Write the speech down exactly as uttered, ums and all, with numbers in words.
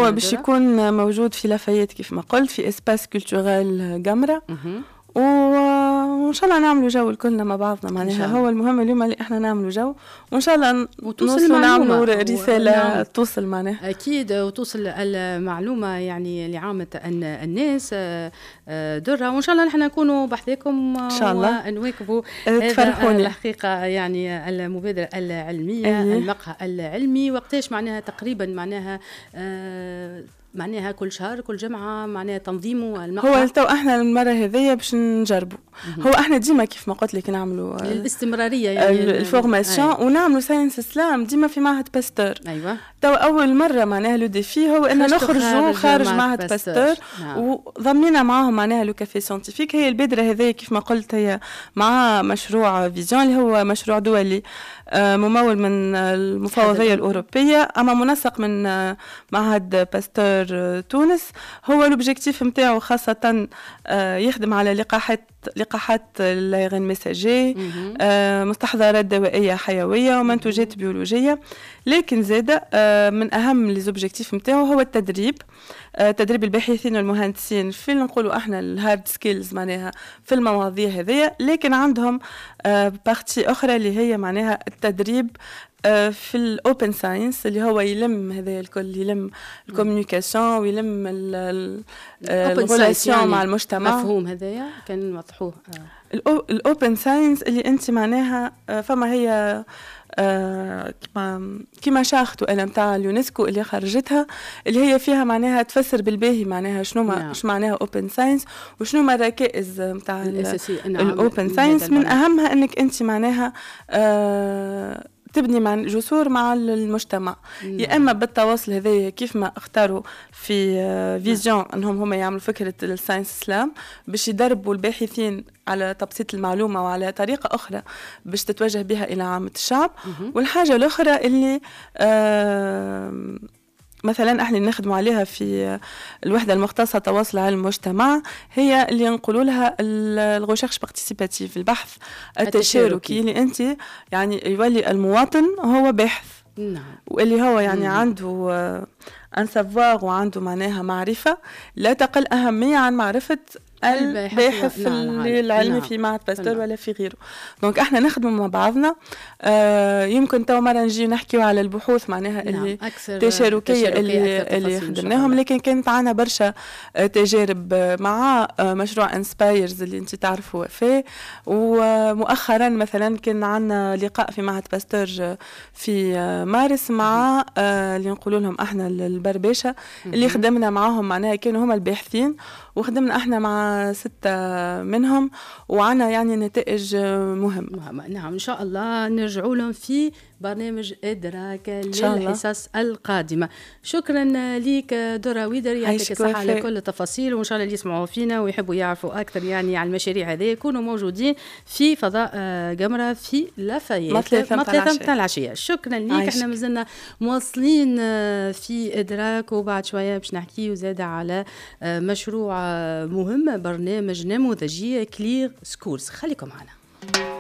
هو باش يكون موجود في لافايت كيف ما قلت في اسباس كولتورال جمرة. وان شاء الله نعملوا جو الكلنا مع بعضنا معناها. هو المهم اليوم اللي احنا نعملوا جو وان شاء الله نوصل نعملوا رساله نعم. توصل معناها اكيد وتوصل المعلومه يعني لعامه الناس درة. وان شاء الله نحن نكونوا بحذاكم ان شاء الله ونواكبوا تفرحوني الحقيقه يعني المبادره العلميه أيه. المقهى العلمي وقتاش معناها تقريبا معناها آه معناها كل شهر كل جمعة معناها تنظيمه المقهى. هو تو احنا المرة هذية باش نجربوا. هو احنا ديما كيف ما قلت لك نعملوا الاستمرارية يعني الفورماسيون أيوة. ونعملوا ساينس اسلام ديما في معهد باستور. ايوه تو اول مرة معناها لو ديفي هو ان نخرجوا خارج معهد باستور نعم. وضمينا معاهم معناها لو كافي سيانتيفيك. هي البذرة هذية كيف ما قلت هي مع مشروع فيزيون اللي هو مشروع دولي ممول من المفوضية الأوروبية أما منسق من معهد باستور تونس. هو الأوبجيكتيف متاعه خاصة يخدم على لقاحات لقاحات اللايغين ميساجي مستحضرات دوائية حيوية ومنتوجات بيولوجية. لكن زادة من أهم ليزوبجيكتيف متاعه هو التدريب تدريب الباحثين والمهندسين في اللي نقولوا احنا الهارد سكيلز معناها في المواضيع هذية. لكن عندهم بارتي أخرى اللي هي معناها التدريب في الاوبن ساينس اللي هو يلم هذا الكل يلم الكوميونيكاسيون ويلم الريلاسيون مع المجتمع. مفهوم هذايا كان وضحوه. الاوبن ساينس اللي انت معناها فما هي آه كما كما شاختوا الا نتاع اليونسكو اللي خرجتها اللي هي فيها معناها تفسر بالباهي معناها شنو ما نعم. شنو معناها اوبن ساينس وشنو ما الركائز نتاع الاوبن ساينس. من اهمها انك انت معناها آه تبني مع جسور مع المجتمع نعم. يا اما بالتواصل هذايا كيف ما اختاروا في فيزيون نعم. انهم هم يعملوا فكره الساينس اسلام باش يدربوا الباحثين على تبسيط المعلومه وعلى طريقه اخرى باش تتوجه بها الى عامه الشعب. والحاجه الاخرى اللي آه مثلا احنا نخدموا عليها في الوحده المختصه تواصل على المجتمع هي اللي نقولوا لها الغوشيرش بارتيسيباتيف البحث التشاركي اللي انت يعني يولي المواطن هو باحث نعم. واللي هو يعني مم. عنده ان سافوار وعنده معناها معرفه لا تقل اهميه عن معرفه الباحث العلمي نعم. في معهد باستور ولا في غيره. دونك احنا نخدم مع بعضنا. آه يمكن تو مره نجي نحكيو على البحوث معناها نعم. اللي تشاركيه اللي اللي خدمناهم. لكن كانت عنا برشا تجارب مع مشروع انسبايرز اللي انت تعرفوا فيه. ومؤخرا مثلا كان عنا لقاء في معهد باستور في مارس مع آه اللي نقولوا لهم احنا البربشه اللي خدمنا معاهم معناها كانوا هم الباحثين وخدمنا احنا مع ستة منهم وعنا يعني نتائج مهمة. نعم إن شاء الله نرجعوا لهم في برنامج إدراك للحصص القادمة. شكرا ليك درة ويدر يعطيك الصحة على كل التفاصيل وإن شاء الله اللي يسمعوا فينا ويحبوا يعرفوا أكثر يعني عن المشاريع هذه يكونوا موجودين في فضاء جمرة في لافايت مثلث متاع العشية. شكرا ليك. احنا مازلنا مواصلين في إدراك وبعد شوية باش نحكي وزادة على مشروع مهم برنامج نموذجي كلير سكولز. خليكم معنا.